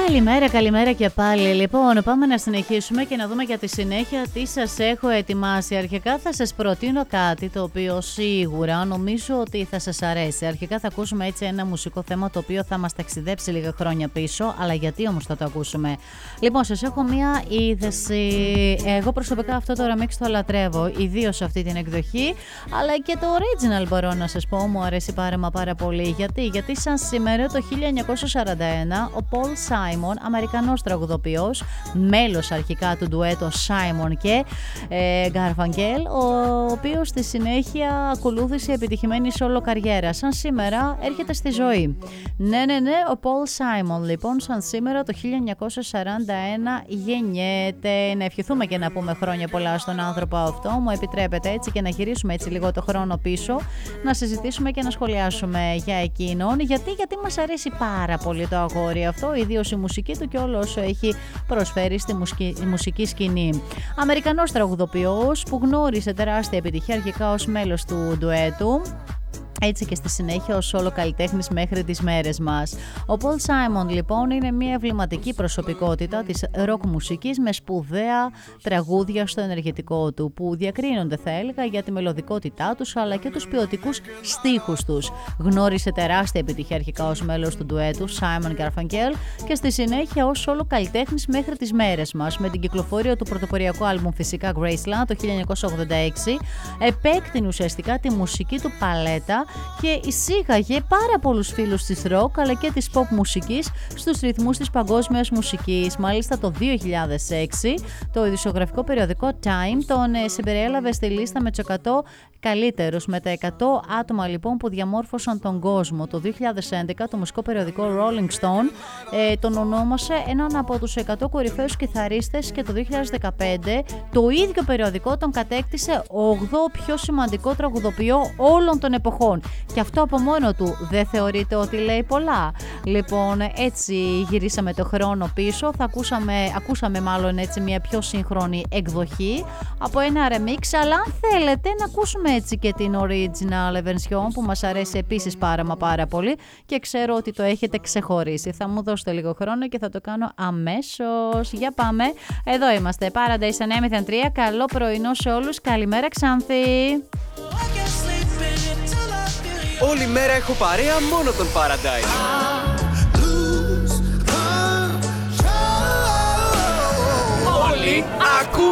Καλημέρα και πάλι. Λοιπόν, πάμε να συνεχίσουμε και να δούμε για τη συνέχεια τι σας έχω ετοιμάσει. Αρχικά θα σας προτείνω κάτι το οποίο σίγουρα νομίζω ότι θα σας αρέσει. Αρχικά θα ακούσουμε έτσι ένα μουσικό θέμα το οποίο θα μας ταξιδέψει λίγα χρόνια πίσω. Αλλά γιατί όμως θα το ακούσουμε? Λοιπόν, σας έχω μία είδηση. Εγώ προσωπικά αυτό το remix το λατρεύω, ιδίως αυτή την εκδοχή. Αλλά και το original μπορώ να σας πω, μου αρέσει πάρα πολύ. Γιατί σαν σήμερα το 1941 ο Paul Simon, Αμερικανός τραγουδοποιός, μέλος αρχικά του ντουέτο Simon και Garfunkel, ο οποίος στη συνέχεια ακολούθησε επιτυχημένη solo καριέρα. Σαν σήμερα έρχεται στη ζωή. Ναι, ο Paul Simon λοιπόν σαν σήμερα το 1941 γεννιέται. Να ευχηθούμε και να πούμε χρόνια πολλά στον άνθρωπο αυτό. Μου επιτρέπετε έτσι και να γυρίσουμε έτσι λίγο το χρόνο πίσω, να συζητήσουμε και να σχολιάσουμε για εκείνον. Γιατί μας αρέσει πάρα πολύ το αγόρι αυτό, ιδίως η μουσική του και όλο όσο έχει προσφέρει στη μουσική σκηνή. Αμερικανός τραγουδοποιός που γνώρισε τεράστια επιτυχία αρχικά ως μέλος του ντουέτου, έτσι και στη συνέχεια ως solo καλλιτέχνης μέχρι τις μέρες μας. Ο Paul Simon λοιπόν είναι μια εμβληματική προσωπικότητα της rock μουσικής με σπουδαία τραγούδια στο ενεργητικό του, που διακρίνονται θα έλεγα για τη μελωδικότητά τους αλλά και τους ποιοτικούς στίχους τους. Γνώρισε τεράστια επιτυχία αρχικά ως μέλος του ντουέτου Simon Garfunkel και στη συνέχεια ως solo καλλιτέχνης μέχρι τις μέρες μας. Με την κυκλοφορία του πρωτοποριακού άλμπουμ φυσικά Graceland το 1986 επέκτηνε ουσιαστικά τη μουσική του παλέτα και εισήγαγε πάρα πολλούς φίλους της rock αλλά και της pop μουσικής στους ρυθμούς της παγκόσμιας μουσικής. Μάλιστα το 2006 το ειδησιογραφικό περιοδικό Time τον συμπεριέλαβε στη λίστα με τους 100 καλύτερους, με τα 100 άτομα λοιπόν που διαμόρφωσαν τον κόσμο. Το 2011 το μουσικό περιοδικό Rolling Stone τον ονόμασε έναν από τους 100 κορυφαίους κιθαρίστες και το 2015 το ίδιο περιοδικό τον κατέκτησε 8ο πιο σημαντικό τραγουδοποιό όλων των εποχών. Και αυτό από μόνο του δεν θεωρείτε ότι λέει πολλά? Λοιπόν, έτσι γυρίσαμε το χρόνο πίσω. Ακούσαμε μάλλον έτσι μια πιο σύγχρονη εκδοχή από ένα remix, αλλά αν θέλετε να ακούσουμε έτσι και την original version που μας αρέσει επίσης πάρα πολύ και ξέρω ότι το έχετε ξεχωρίσει. Θα μου δώσετε λίγο χρόνο και θα το κάνω αμέσως. Για πάμε. Εδώ είμαστε. Paradise 903. Καλό πρωινό σε όλους. Καλημέρα Ξάνθη. Όλη μέρα έχω παρέα μόνο τον Paradise. Όλοι ακούμε